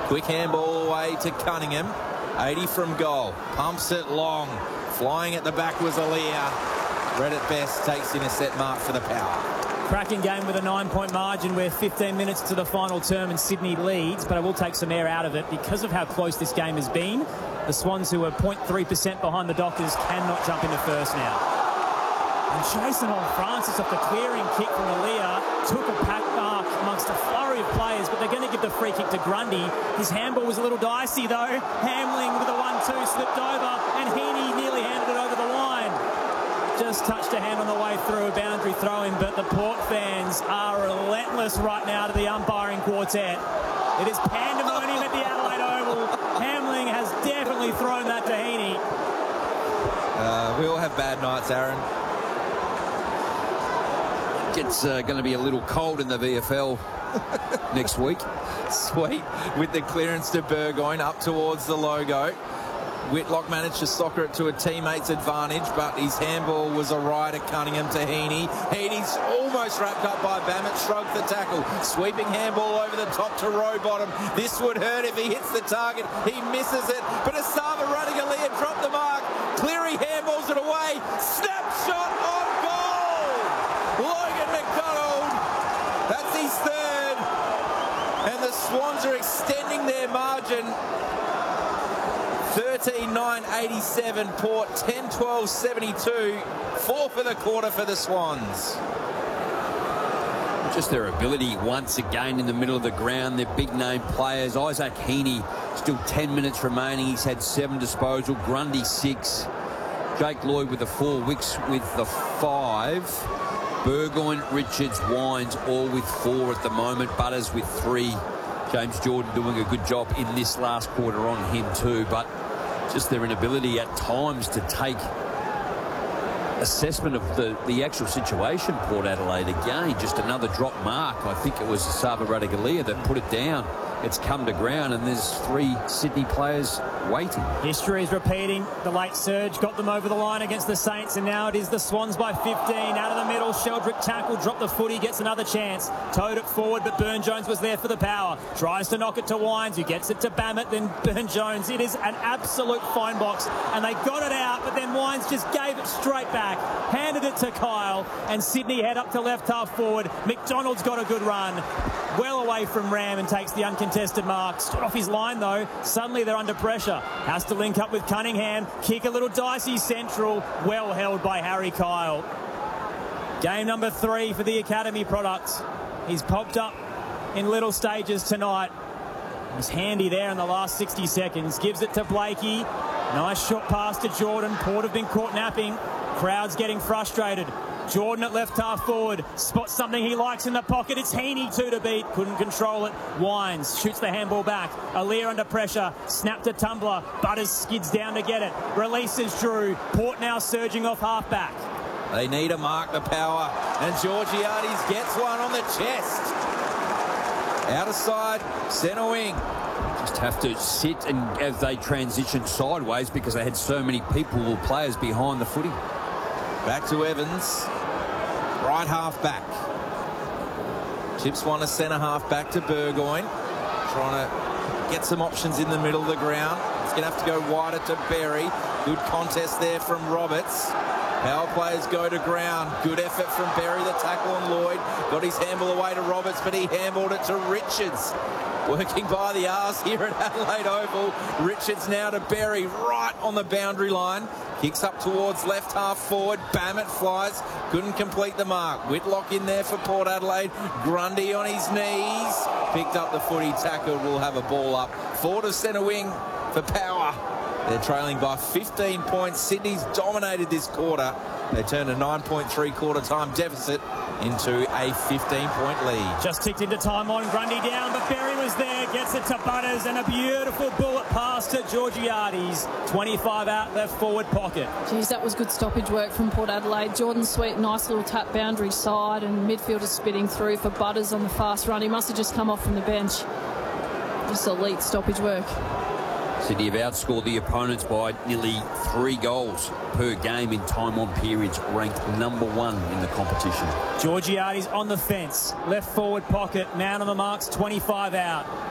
Quick handball away to Cunningham. 80 from goal. Pumps it long. Flying at the back was Aaliyah. Read it best. Takes in a set mark for the Power. Cracking game with a 9-point margin. We're 15 minutes to the final term and Sydney leads, but I will take some air out of it because of how close this game has been. The Swans, who are 0.3% behind the Dockers, cannot jump into first now. And Jason Francis off the clearing kick from Aaliyah took a pack mark amongst a flurry of players, but they're going to give the free kick to Grundy. His handball was a little dicey though. Hamling with a 1-2 slipped over, and Heaney nearly handed it over the line. Just touched a hand on the way through, a boundary throw-in, but the Port fans are relentless right now to the umpiring quartet. It is pandemonium at the Adelaide Oval. Hamling has definitely thrown that to Heaney. We all have bad nights, Aaron. It's going to be a little cold in the VFL next week. Sweet. With the clearance to Burgoyne up towards the logo. Whitlock managed to soccer it to a teammate's advantage, but his handball was a ride at Cunningham to Heaney. Heaney's almost wrapped up by Bammett, shrugged the tackle. Sweeping handball over the top to Rowbottom. This would hurt if he hits the target. He misses it, but Asava Radigalia dropped the mark. Cleary handballs it away. Snapshot on goal! Logan McDonald. That's his third. And the Swans are extending their margin. 13-9-87, Port 10-12-72. 4 for the quarter for the Swans. Just their ability once again in the middle of the ground. Their big name players. Isaac Heaney, still 10 minutes remaining. He's had 7 disposal. Grundy 6. Jake Lloyd with the 4. Wicks with the 5. Burgoyne, Richards, Wines all with 4 at the moment. Butters with 3. James Jordan doing a good job in this last quarter on him too, but just their inability at times to take assessment of the actual situation. Port Adelaide again, just another drop mark. I think it was Sava Radigalia that put it down. It's come to ground and there's 3 Sydney players waiting. History is repeating. The late surge got them over the line against the Saints, and now it is the Swans by 15. Out of the middle, Sheldrick tackle, dropped the footy, gets another chance. Towed it forward, but Burne-Jones was there for the Power. Tries to knock it to Wines, who gets it to Bammett, then Burne-Jones. It is an absolute fine box, and they got it out, but then Wines just gave it straight back, handed it to Kyle, and Sydney head up to left half forward. McDonald's got a good run, well away from Ram, and takes the uncontested mark. Stood off his line though. Suddenly they're under pressure. Has to link up with Cunningham. Kick a little dicey central. Well held by Harry Kyle. Game number 3 for the Academy products. He's popped up in little stages tonight. Was handy there in the last 60 seconds. Gives it to Blakey. Nice short pass to Jordan. Port have been caught napping. Crowd's getting frustrated. Jordan at left half forward. Spots something he likes in the pocket. It's Heaney 2 to beat. Couldn't control it. Wines shoots the handball back. Aaliyah under pressure. Snap to Tumbler. Butters skids down to get it. Releases Drew. Port now surging off half back. They need to mark the Power. And Georgiades gets one on the chest. Outer side, centre wing. Just have to sit and as they transition sideways because they had so many people or players behind the footy. Back to Evans. Right half back. Chips one a centre half back to Burgoyne. Trying to get some options in the middle of the ground. He's going to have to go wider to Berry. Good contest there from Roberts. Power players go to ground. Good effort from Berry, the tackle on Lloyd. Got his handball away to Roberts, but he handballed it to Richards. Working by the arse here at Adelaide Oval. Richards now to Berry, right on the boundary line. Kicks up towards left half forward. Bammett flies. Couldn't complete the mark. Whitlock in there for Port Adelaide. Grundy on his knees. Picked up the footy, tackled. Will have a ball up. Forward to centre wing for Power. They're trailing by 15 points. Sydney's dominated this quarter. They turned a 9.3 quarter time deficit into a 15-point lead. Just ticked into time on. Grundy down, but Berry was there. Gets it to Butters, and a beautiful bullet pass to Georgiades. 25 out left forward pocket. Geez, that was good stoppage work from Port Adelaide. Jordan Sweet, nice little tap boundary side, and midfielder spitting through for Butters on the fast run. He must have just come off from the bench. Just elite stoppage work. Sydney have outscored the opponents by nearly 3 goals per game in time on periods, ranked number 1 in the competition. Georgiades on the fence, left forward pocket, man on the marks, 25 out.